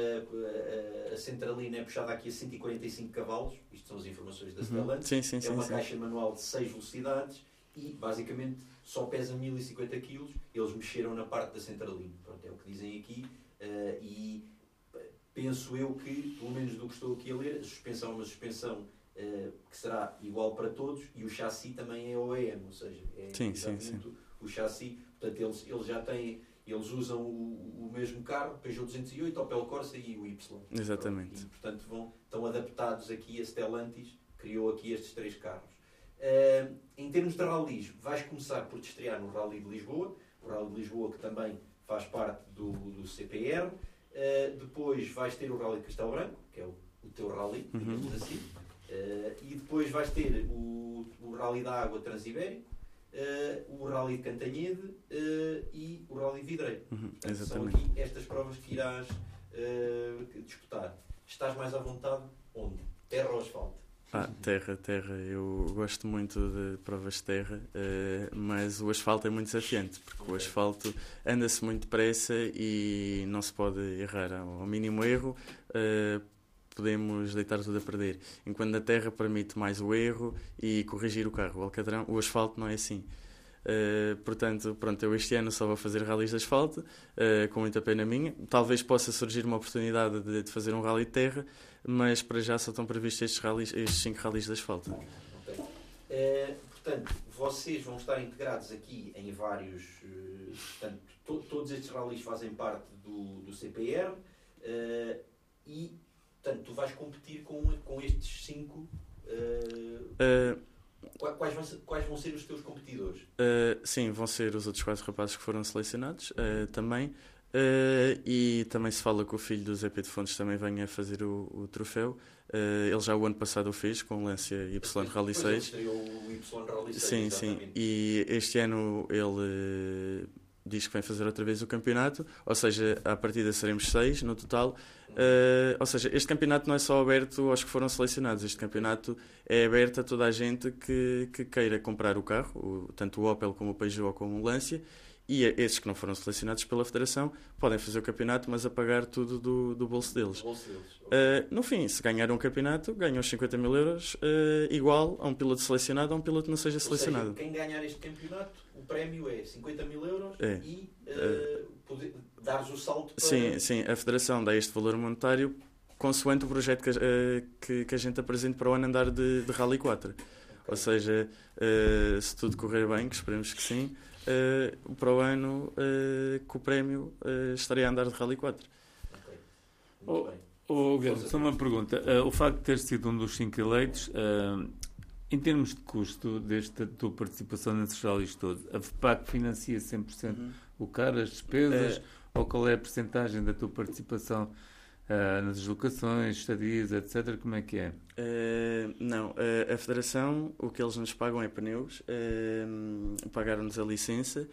uh, a centralina é puxada aqui a cento e quarenta e cinco cavalos, isto são as informações da uhum. Stellantis, sim, sim, é sim, uma sim. caixa manual de seis velocidades e basicamente só pesa mil e cinquenta quilos, eles mexeram na parte da centralina. Pronto, é o que dizem aqui, uh, e penso eu que, pelo menos do que estou aqui a ler, a suspensão é uma suspensão Uh, que será igual para todos e o chassi também é O E M, ou seja, é sim, exatamente sim, sim. O, o chassi, portanto eles, eles já têm, eles usam o, o mesmo carro, Peugeot duzentos e oito, Opel Corsa e o Y. Exatamente. E, portanto vão, estão adaptados aqui, a Stellantis criou aqui estes três carros. Uh, em termos de rallies, vais começar por te estrear no Rally de Lisboa, o Rally de Lisboa que também faz parte do, do C P R, uh, depois vais ter o Rally de Castelo Branco, que é o, o teu rally, digamos uhum. assim. Uh, e depois vais ter o, o Rally da Água Transibérico, uh, o Rally de Cantanhede uh, e o Rally de Vidreiro. Uhum, Portanto, são aqui estas provas que irás uh, disputar. Estás mais à vontade onde? Terra ou asfalto? Ah, terra, terra. Eu gosto muito de provas de terra, uh, mas o asfalto é muito desafiante, porque okay. o asfalto anda-se muito depressa e não se pode errar. Ao mínimo erro, uh, podemos deitar tudo a perder. Enquanto a terra permite mais o erro e corrigir o carro. O Alcatrão, o asfalto não é assim. Uh, portanto, pronto, eu este ano só vou fazer rallies de asfalto, uh, com muita pena minha. Talvez possa surgir uma oportunidade de, de fazer um rally de terra, mas para já só estão previstos estes, rallies, estes cinco rallies de asfalto. Okay. Uh, portanto, vocês vão estar integrados aqui em vários... Uh, portanto, to, todos estes rallies fazem parte do, do C P R uh, e, portanto, tu vais competir com, com estes cinco... Uh, uh, Quais vão, ser, quais vão ser os teus competidores? Uh, sim, vão ser os outros quatro rapazes que foram selecionados uh, também. Uh, e também se fala que o filho do Zé Pedro Fontes também venha fazer o, o troféu. Uh, ele já o ano passado o fez com o Lancia Y Rally seis. Ele o Y Rally seis. Sim, exatamente. sim. E este ano ele uh, diz que vem fazer outra vez o campeonato. Ou seja, à partida seremos seis no total. Uh, ou seja, este campeonato não é só aberto aos que foram selecionados. Este campeonato é aberto a toda a gente que, que queira comprar o carro, o, tanto o Opel como o Peugeot como o Lancia. E esses que não foram selecionados pela Federação podem fazer o campeonato, mas a pagar tudo do, do bolso deles. Bolso deles. Okay. Uh, no fim, se ganhar um campeonato, ganham os cinquenta mil euros, uh, igual a um piloto selecionado ou a um piloto que não seja Ou selecionado. Seja, quem ganhar este campeonato, o prémio é cinquenta mil euros é. e uh, poder, dares o salto para... Sim, sim, a Federação dá este valor monetário consoante o projeto que, uh, que, que a gente apresente para o ano andar de, de Rally quatro. Okay. Ou seja, uh, se tudo correr bem, que esperemos que sim, uh, para o ano uh, que o prémio uh, estaria a andar de Rally quatro. Okay. Muito oh, bem. Oh, Guilherme, só uma pergunta. Uh, o facto de teres sido um dos cinco eleitos, uh, em termos de custo desta tua participação nesses rallies todos, a F P A C financia cem por cento uhum. o carro, as despesas, é... ou qual é a percentagem da tua participação uh, nas deslocações, estadias, etcétera? Como é que é? Uh, não, uh, a Federação, o que eles nos pagam é pneus, uh, pagaram-nos a licença,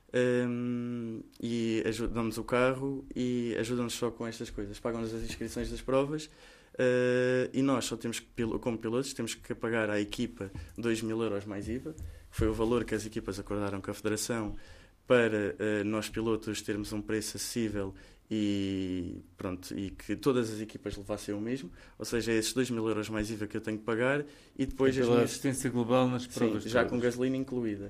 Um, e ajudam-nos o carro e ajudam-nos só com estas coisas, pagam-nos as inscrições das provas, uh, e nós só temos que, como pilotos, temos que pagar à equipa dois mil euros mais I V A, que foi o valor que as equipas acordaram com a Federação para uh, nós pilotos termos um preço acessível e, pronto, e que todas as equipas levassem o mesmo, ou seja, é esses dois mil euros mais I V A que eu tenho que pagar e depois... E pela minhas... assistência global nas provas. Sim, já com gasolina incluída.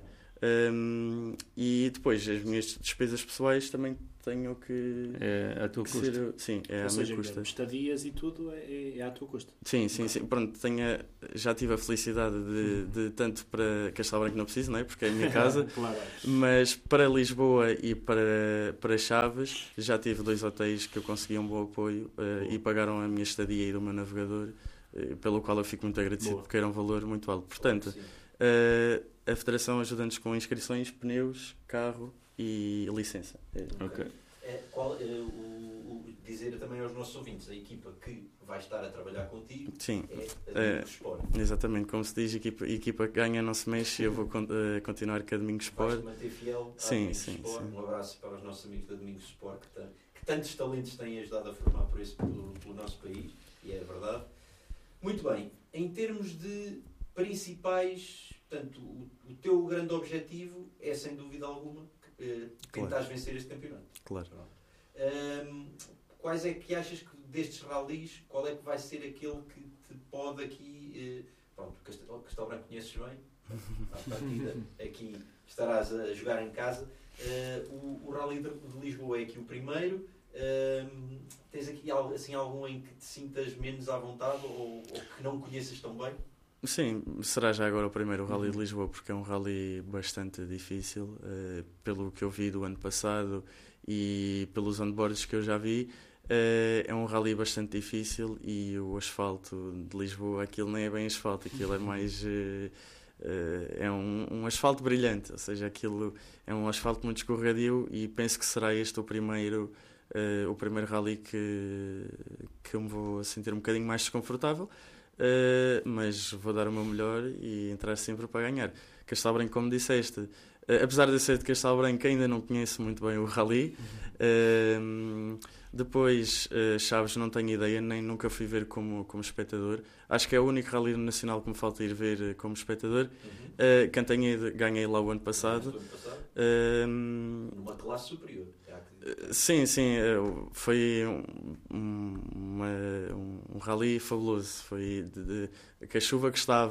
Um, e depois as minhas despesas pessoais também tenho que... É a tua custa? Ser, sim, é Ou a seja, minha custa. Estadias e tudo é, é à tua custa. Sim, sim, sim. Pronto, tenho a, já tive a felicidade de, de tanto para Castelo Branco não preciso, não é? Porque é a minha casa, claro. Mas para Lisboa e para, para Chaves já tive dois hotéis que eu consegui um bom apoio uh, e pagaram a minha estadia e do meu navegador, uh, pelo qual eu fico muito agradecido. Boa. Porque era um valor muito alto. Portanto, uh, a Federação ajuda-nos com inscrições, pneus, carro e licença. É. Okay. É, qual, é, o, o, dizer também aos nossos ouvintes, a equipa que vai estar a trabalhar contigo Sim. é a Domingos Sport. Exatamente, como se diz, a equipa, a equipa que ganha não se mexe e eu vou uh, continuar com a Domingos Sport. Vais manter fiel à sim, Domingos sim, Sport. Sim. Um abraço para os nossos amigos da Domingos Sport, que, tem, que tantos talentos têm ajudado a formar por esse, pelo, pelo nosso país, e é verdade. Muito bem, em termos de principais... Portanto, o, o teu grande objetivo é, sem dúvida alguma, uh, tentares claro. vencer este campeonato. Claro. Um, quais é que achas que destes rallies, qual é que vai ser aquele que te pode aqui... Uh, pronto, Castelo, Castelo Branco conheces bem, à partida aqui estarás a jogar em casa. Uh, o, o Rally de, de Lisboa é aqui o primeiro. Uh, tens aqui assim, algum em que te sintas menos à vontade ou, ou que não conheças tão bem? Sim, será já agora o primeiro Rally de Lisboa, porque é um rally bastante difícil, uh, pelo que eu vi do ano passado e pelos onboards que eu já vi. Uh, é um rally bastante difícil e o asfalto de Lisboa, aquilo nem é bem asfalto, aquilo é mais... Uh, uh, é um, um asfalto brilhante, ou seja, aquilo é um asfalto muito escorregadio e penso que será este o primeiro, uh, o primeiro rally que, que eu me vou sentir um bocadinho mais desconfortável. Uh, mas vou dar o meu melhor e entrar sempre para ganhar. Castelo Branco, como disseste, uh, apesar de eu ser de Castelo Branco, ainda não conheço muito bem o rally. Uh, depois, uh, Chaves, não tenho ideia, nem nunca fui ver como, como espectador. Acho que é o único rally nacional que me falta ir ver uh, como espectador. Uh, Cantanhede ganhei lá o ano passado. Uh, Numa classe superior. Sim, sim, foi um, uma, um rally fabuloso. Foi de, de, que a chuva que estava,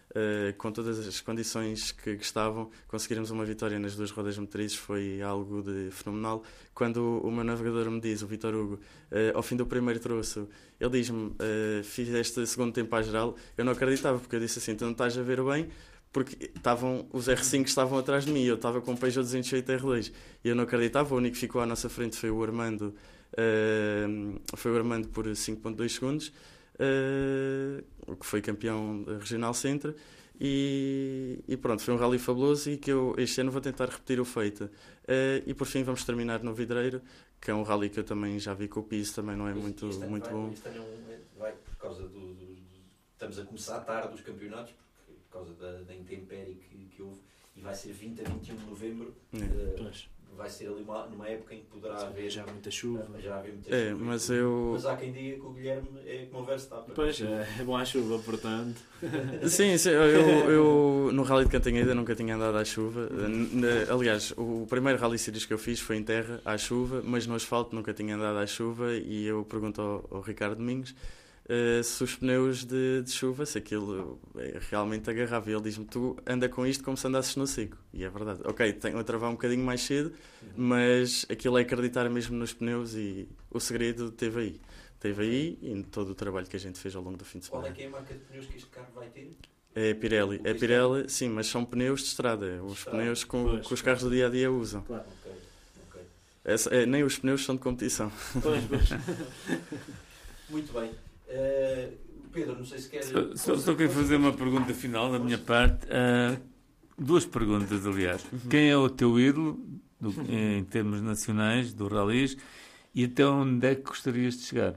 uh, com todas as condições que, que estavam, conseguirmos uma vitória nas duas rodas motrizes foi algo de fenomenal. Quando o, o meu navegador me diz, o Vitor Hugo, uh, ao fim do primeiro troço, ele diz-me, uh, fiz este segundo tempo à geral, eu não acreditava, porque eu disse assim, tu não estás a ver bem, porque estavam, os R cinco estavam atrás de mim, eu estava com o Peugeot duzentos e oito R dois, e eu não acreditava, o único que ficou à nossa frente foi o Armando, uh, foi o Armando por cinco vírgula dois segundos, uh, que foi campeão regional centro, e, e pronto, foi um rally fabuloso e que eu este ano vou tentar repetir o feito. Uh, e por fim vamos terminar no Vidreiro, que é um rally que eu também já vi que o piso também não é muito, este, muito vai, bom. Este ano vai por causa do, do, do... Estamos a começar tarde os campeonatos, por causa da, da intempérie que, que houve, e vai ser vinte a vinte e um de novembro. É. Uh, vai ser ali uma, numa época em que poderá Sim, haver já há muita chuva. Já haver muita é, chuva mas, eu... mas há quem diga que o Guilherme é como o Verstappen. Pois, é, é bom à chuva, portanto. Sim, sim, eu, eu no Rally de Cantanhede nunca tinha andado à chuva. Aliás, o primeiro Rally Series que eu fiz foi em terra, à chuva, mas no asfalto nunca tinha andado à chuva, e eu pergunto ao, ao Ricardo Domingos Uh, se os pneus de, de chuva, se aquilo é realmente agarrável. Ele diz-me, tu anda com isto como se andasses no seco. E é verdade. Ok, tenho a travar um bocadinho mais cedo, uhum. mas aquilo é acreditar mesmo nos pneus, e o segredo teve aí. Teve aí e em todo o trabalho que a gente fez ao longo do fim de semana. Qual é que é a marca de pneus que este carro vai ter? É Pirelli. É Pirelli, sim, mas são pneus de estrada. Os estrada. pneus com, que os carros do dia a dia usam. Claro, ok. okay. Essa, é, nem os pneus são de competição. Pois, pois. Muito bem. Uh, Pedro, não sei se quer... Só, só, só queria fazer uma pergunta final da minha parte. Uh, duas perguntas, aliás. Uhum. Quem é o teu ídolo do, em termos nacionais do rallies, e até onde é que gostarias de chegar?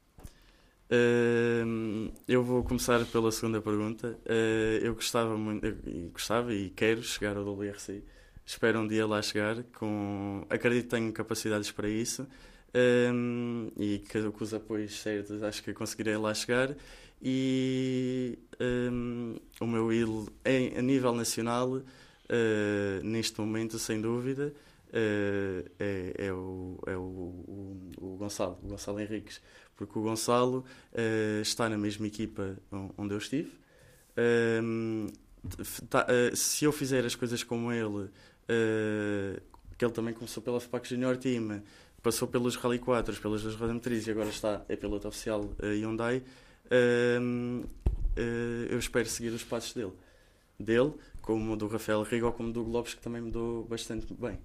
Uh, eu vou começar pela segunda pergunta. Uh, eu gostava muito, eu, gostava e quero chegar ao W R C. Espero um dia lá chegar. Com, acredito que tenho capacidades para isso. Um, e que com os apoios certos acho que conseguirei lá chegar. E um, o meu ídolo é, a nível nacional, uh, neste momento, sem dúvida, uh, é, é, o, é o, o, o Gonçalo, o Gonçalo Henriques, porque o Gonçalo uh, está na mesma equipa onde eu estive. Um, tá, uh, se eu fizer as coisas como ele, uh, que ele também começou pela F P A C Junior Team, passou pelos Rally quatro, pelas duas rodas motrizes, e agora está, é piloto oficial uh, Hyundai. Uh, uh, eu espero seguir os passos dele. Dele, como do Rafael Rigo, ou como do Globes, que também me deu bastante bem.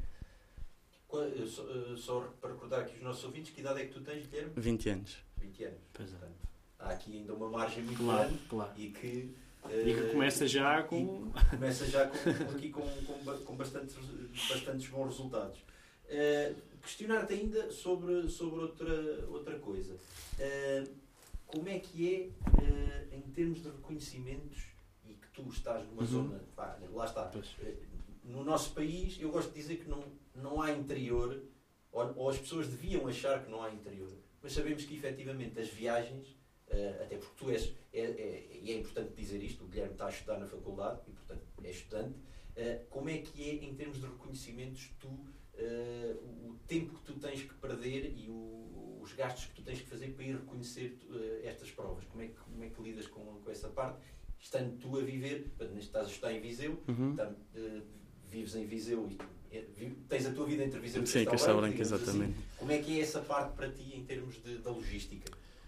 Só, só para recordar aqui os nossos ouvintes, que idade é que tu tens, Guilherme? vinte anos. vinte anos. Pois é. Portanto, há aqui ainda uma margem muito claro, grande, claro. E que... Uh, e que começa já com... Começa já com, aqui com, com, com bastantes, bastantes bons resultados. Uh, questionar-te ainda sobre, sobre outra, outra coisa. Uh, como é que é, uh, em termos de reconhecimentos, e que tu estás numa uhum. zona, pá, lá está, uh, no nosso país, eu gosto de dizer que não, não há interior, ou, ou as pessoas deviam achar que não há interior, mas sabemos que efetivamente as viagens, uh, até porque tu és, é, é, e é importante dizer isto, o Guilherme está a estudar na faculdade, e portanto é estudante, uh, como é que é, em termos de reconhecimentos, tu Uh, o tempo que tu tens que perder e o, os gastos que tu tens que fazer para ir reconhecer uh, estas provas? Como é que, como é que lidas com, com essa parte? Estando tu a viver, neste caso estás em Viseu, uhum. tam, uh, vives em Viseu e uh, tens a tua vida entre Viseu e Sim, Castelo Branco, exatamente. Assim. Como é que é essa parte para ti em termos de, da logística?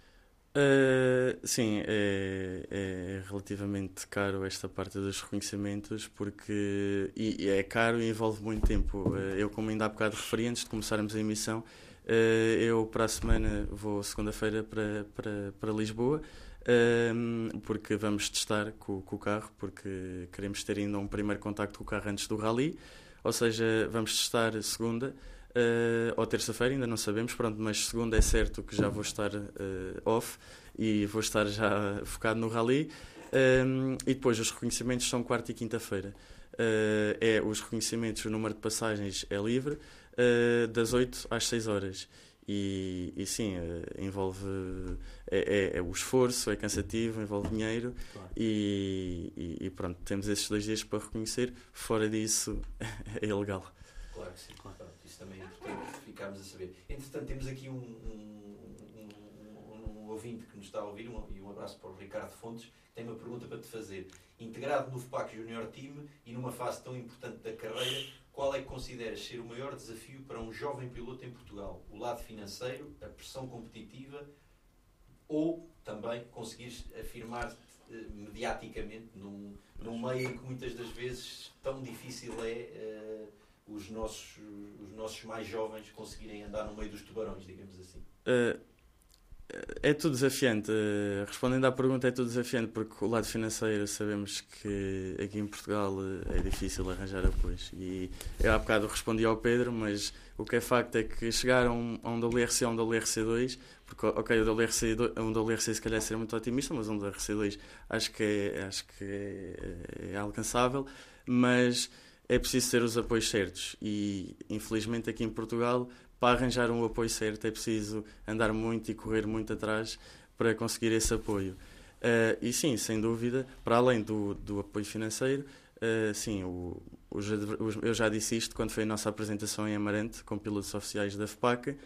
Uh, sim, é, é relativamente caro esta parte dos reconhecimentos, porque e, e é caro e envolve muito tempo. Uh, eu, como ainda há bocado referi, antes de começarmos a emissão, uh, eu para a semana vou segunda-feira para, para, para Lisboa, uh, porque vamos testar com, com o carro, porque queremos ter ainda um primeiro contacto com o carro antes do rally, ou seja, vamos testar segunda. Uh, ou terça-feira, ainda não sabemos, pronto, mas segunda é certo que já vou estar uh, off e vou estar já focado no rally. Um, e depois os reconhecimentos são quarta e quinta-feira. Uh, é, os reconhecimentos, o número de passagens é livre, uh, das oito às seis horas. E, e sim, uh, envolve é, é, é o esforço, é cansativo, envolve dinheiro. Claro. e, e, e pronto, temos esses dois dias para reconhecer. Fora disso é ilegal. Claro que sim, claro. Isso também é importante ficarmos a saber. Entretanto, temos aqui um, um, um, um ouvinte que nos está a ouvir, um, e um abraço para o Ricardo Fontes, tem uma pergunta para te fazer. Integrado no F P A C Junior Team e numa fase tão importante da carreira, qual é que consideras ser o maior desafio para um jovem piloto em Portugal? O lado financeiro, a pressão competitiva ou também conseguires afirmar-te eh, mediaticamente num, num meio em que muitas das vezes tão difícil é eh, os, nossos, os nossos mais jovens conseguirem andar no meio dos tubarões, digamos assim? Uh, é tudo desafiante. Uh, respondendo à pergunta, é tudo desafiante porque o lado financeiro sabemos que aqui em Portugal uh, é difícil arranjar apoios. E eu há bocado respondi ao Pedro, mas o que é facto é que chegar a um, a um W R C ou um W R C dois, porque ok, o W R C, um W R C se calhar seria muito otimista, mas um W R C dois acho que é, acho que é, é alcançável, mas é preciso ter os apoios certos e infelizmente aqui em Portugal, para arranjar um apoio certo é preciso andar muito e correr muito atrás para conseguir esse apoio. Uh, e sim, sem dúvida, para além do, do apoio financeiro, uh, sim, o, os, os, eu já disse isto quando foi a nossa apresentação em Amarante, com pilotos oficiais da F P A C.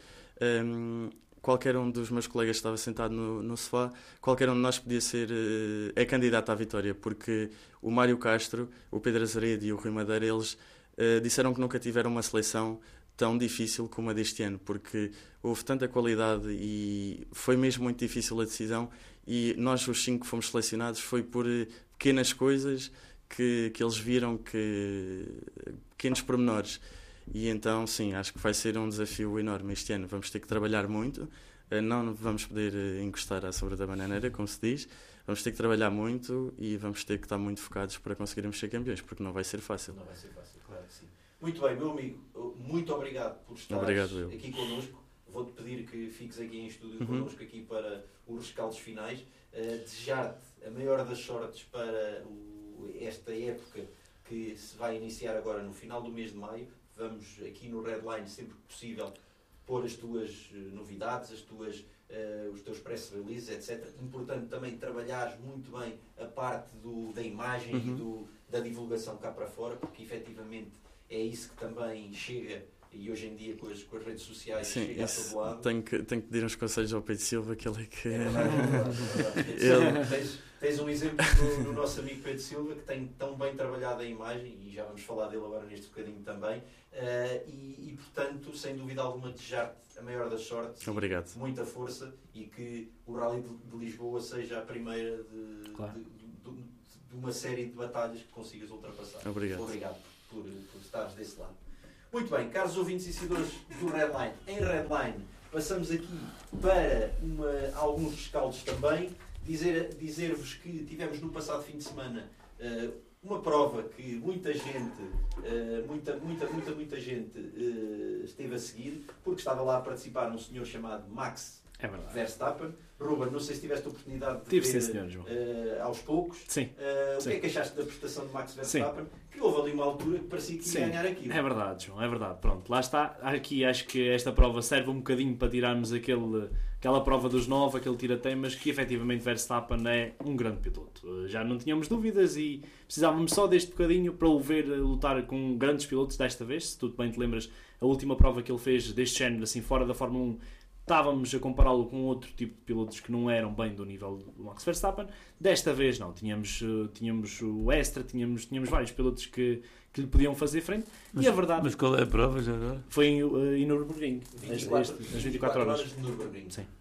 Um, qualquer um dos meus colegas que estava sentado no, no sofá, qualquer um de nós podia ser, uh, é candidato à vitória, porque o Mário Castro, o Pedro Azeredo e o Rui Madeira, eles uh, disseram que nunca tiveram uma seleção tão difícil como a deste ano, porque houve tanta qualidade e foi mesmo muito difícil a decisão e nós, os cinco que fomos selecionados, foi por pequenas coisas que, que eles viram, que pequenos pormenores. E então, sim, acho que vai ser um desafio enorme este ano. Vamos ter que trabalhar muito, não vamos poder encostar à sombra da bananeira, como se diz, vamos ter que trabalhar muito e vamos ter que estar muito focados para conseguirmos ser campeões, porque não vai ser fácil. Não vai ser fácil, claro que sim. Muito bem, meu amigo, muito obrigado por estar aqui connosco. Vou-te pedir que fiques aqui em estúdio uhum. connosco aqui para os rescaldos finais. Uh, desejar-te a maior das sortes para o, esta época que se vai iniciar agora no final do mês de maio. Vamos aqui no Redline, sempre que possível, pôr as tuas novidades, as tuas, uh, os teus press releases, etcétera. Importante também trabalhares muito bem a parte do, da imagem uhum. e do, da divulgação cá para fora, porque efetivamente é isso que também chega, e hoje em dia com as, com as redes sociais, sim, chega a todo lado. Tenho que, tenho que pedir uns conselhos ao Pedro Silva, que ele é que... É verdade, é verdade, é verdade. Ele... tens, tens um exemplo do, do nosso amigo Pedro Silva, que tem tão bem trabalhado a imagem, e já vamos falar dele agora neste bocadinho também, uh, e, e portanto, sem dúvida alguma, desejar-te a maior das sortes. Obrigado. Muita força, e que o Rally de, de Lisboa seja a primeira de, claro. de, de, de, de uma série de batalhas que consigas ultrapassar. Obrigado. Obrigado. Por, por estares desse lado. Muito bem, caros ouvintes e seguidores do Redline, em Redline passamos aqui para uma, alguns rescaldos também. Dizer, dizer-vos que tivemos no passado fim de semana uh, uma prova que muita gente, uh, muita, muita, muita, muita gente uh, esteve a seguir, porque estava lá a participar um senhor chamado Max é verdade. Verstappen. Ruben, não sei se tiveste a oportunidade de Tive, ver sim, senhor, João. Uh, aos poucos. Sim. Uh, o sim. que é que achaste da prestação de Max Verstappen? Sim. Que houve ali uma altura que parecia que ia sim. ganhar aquilo. É verdade, João, é verdade. Pronto, lá está. Aqui acho que esta prova serve um bocadinho para tirarmos aquele, aquela prova dos nove, aquele tira-temas, que efetivamente Verstappen é um grande piloto. Já não tínhamos dúvidas e precisávamos só deste bocadinho para o ver lutar com grandes pilotos desta vez. Se tu bem te lembras, a última prova que ele fez deste género, assim, fora da Fórmula um, estávamos a compará-lo com outro tipo de pilotos que não eram bem do nível do Max Verstappen. Desta vez não, tínhamos, tínhamos o Extra, tínhamos, tínhamos vários pilotos que, que lhe podiam fazer frente. Mas, e a verdade... Mas qual é a prova já agora? Foi em, uh, em Nürburgring, vinte e quatro, as, as vinte e quatro horas. horas de Nürburgring. Sim.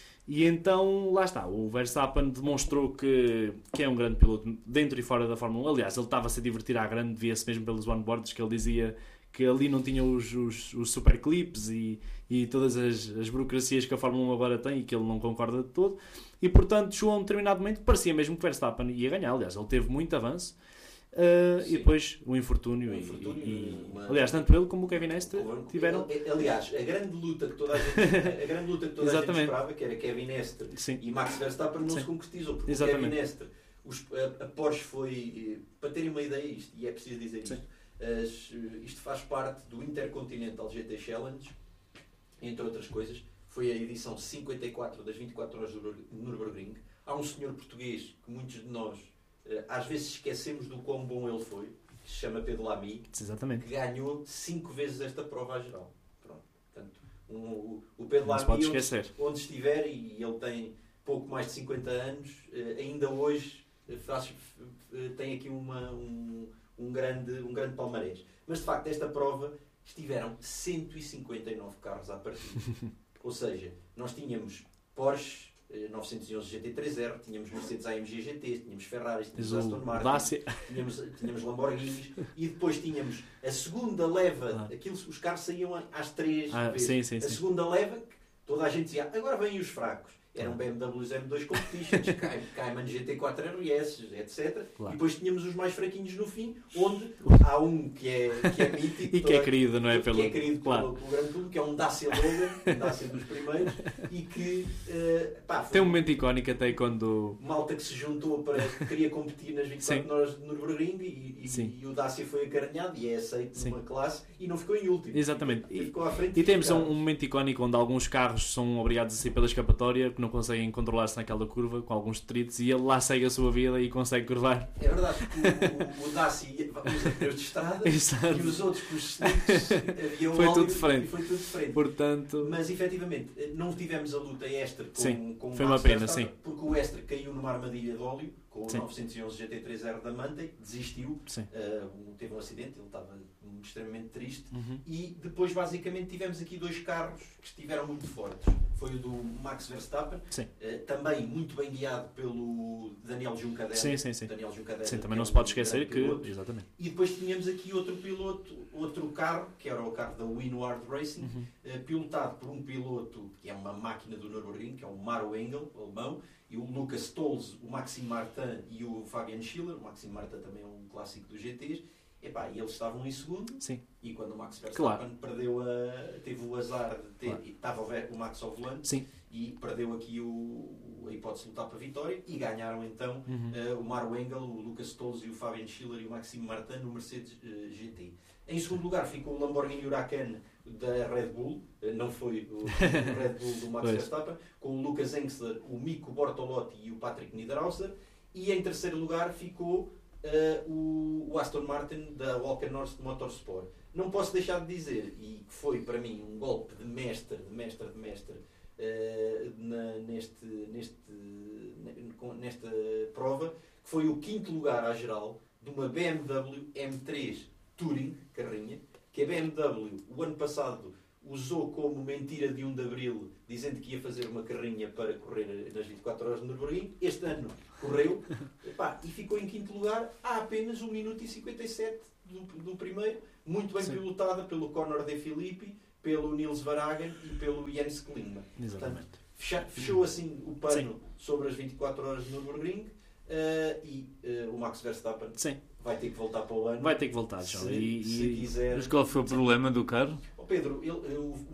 E então, lá está, o Verstappen demonstrou que, que é um grande piloto dentro e fora da Fórmula um. Aliás, ele estava-se a divertir à grande, via-se mesmo pelos onboards, que ele dizia que ali não tinha os, os, os super clips e, e todas as, as burocracias que a Fórmula um agora tem e que ele não concorda de todo. E, portanto, chegou a um determinado momento, parecia mesmo que Verstappen ia ganhar. Aliás, ele teve muito avanço. Uh, e depois o infortúnio, o e, infortúnio e, uma... aliás, tanto ele como o Kevin Estre tiveram... Aliás, a grande luta que toda a gente, a grande luta que toda a gente esperava, que era Kevin Estre e Max Verstappen, não Sim. se concretizou, porque Exatamente. o Kevin Estre, os, a, a Porsche foi, para terem uma ideia, isto, e é preciso dizer isto, as, isto faz parte do Intercontinental G T Challenge, entre outras coisas, foi a edição cinquenta e quatro das vinte e quatro horas do Nürburgring. Há um senhor português que muitos de nós às vezes esquecemos do quão bom ele foi, que se chama Pedro Lamy, Exatamente. que ganhou cinco vezes esta prova à geral. Pronto. Portanto, um, o Pedro Não Lamy, se pode onde, esquecer. onde estiver, e ele tem, pouco mais de cinquenta anos, uh, ainda hoje uh, faz, uh, tem aqui uma, um, um, grande, um grande palmarés. Mas de facto, esta prova estiveram cento e cinquenta e nove carros à partida. Ou seja, nós tínhamos Porsche novecentos e onze G T três R, tínhamos Mercedes A M G G T, tínhamos Ferraris, tínhamos Aston Martin, tínhamos, tínhamos Lamborghinis e depois tínhamos a segunda leva, ah. aqueles, os carros saíam às três ah, vezes. Sim, sim, a sim. segunda leva, toda a gente dizia, agora vêm os fracos. Eram B M W M dois Competitions, Cayman G T quatro R S, etcétera. Claro. E depois tínhamos os mais fraquinhos no fim, onde há um que é, que é mítico. E que é querido, não é? Que é querido claro. pelo, pelo grande público, que é um Dacia Logan, um Dacia dos primeiros, e que... Uh, pá, tem um momento icónico até quando... Malta que se juntou para... que queria competir nas vinte e quatro horas de Nürburgring e, e, e o Dacia foi acaranhado e é aceito Sim. numa classe e não ficou em último. Exatamente. E, ficou à frente e temos um, um momento icónico onde alguns carros são obrigados a sair pela escapatória, que não conseguem controlar naquela curva com alguns detritos e ele lá segue a sua vida e consegue curvar. É verdade, o, o, o Dacia usa pneus de estrada e os outros com os slicks havia foi, tudo diferente. foi tudo diferente. Portanto... Mas efetivamente não tivemos a luta extra com, sim, com foi o uma pena, sim. porque o extra caiu numa armadilha de óleo com o sim. novecentos e onze G T três R da Mantei, desistiu, uh, teve um acidente, ele estava extremamente triste uhum. e depois basicamente tivemos aqui dois carros que estiveram muito fortes. Foi o do Max Verstappen, uh, também muito bem guiado pelo Daniel Juncadella. Sim, sim, sim. Daniel Juncadella, sim, também não é se um pode esquecer que... Exatamente. E depois tínhamos aqui outro piloto, outro carro, que era o carro da Winward Racing, uhum. uh, pilotado por um piloto que é uma máquina do Nürburgring, que é o Maro Engel, alemão, e o Lucas Tolz, o Maxim Martin e o Fabian Schiller. O Maxim Martin também é um clássico dos G Tês. Epá, e eles estavam em segundo. Sim. E quando o Max Verstappen claro. perdeu a, teve o azar de ter, claro. estava o Max ao volante Sim. e perdeu aqui o, a hipótese de lutar para a vitória e ganharam então uhum. uh, o Maro Engel, o Lucas Tolz e o Fabian Schiller e o Maxim Martin no Mercedes uh, G T. Em segundo lugar ficou o Lamborghini Huracan da Red Bull, uh, não foi o, o Red Bull do Max Verstappen, com o Lucas Engsler, o Mico Bortolotti e o Patrick Niederhauser. E em terceiro lugar ficou Uh, o, o Aston Martin da Walker-North Motorsport. Não posso deixar de dizer, e que foi para mim um golpe de mestre, de mestre, de mestre, uh, na, neste, neste, nesta prova, que foi o quinto lugar à geral de uma B M W M três Touring, carrinha, que a B M W o ano passado usou como mentira de um de Abril, dizendo que ia fazer uma carrinha para correr nas vinte e quatro horas de Nürburgring. Este ano correu epá, e ficou em quinto lugar há apenas um minuto e cinquenta e sete do, do primeiro, muito bem Sim. pilotada pelo Conor De Filippi, pelo Nils Varagen e pelo Jens Klingman. Exatamente. Portanto, fecha, fechou assim o pano Sim. sobre as vinte e quatro horas de Nürburgring uh, e uh, o Max Verstappen Sim. vai ter que voltar para o ano. Vai ter que voltar, João. Se, e, se e... quiser. Mas qual foi o problema do carro? Pedro, ele, o